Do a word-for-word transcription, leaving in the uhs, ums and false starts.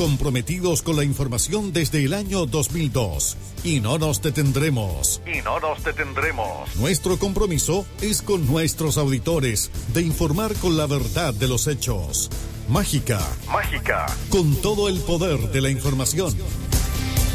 comprometidos con la información desde el año dos mil dos. Y no nos detendremos. Y no nos detendremos. Nuestro compromiso es con nuestros auditores de informar con la verdad de los hechos. Mágica. Mágica. Con todo el poder de la información.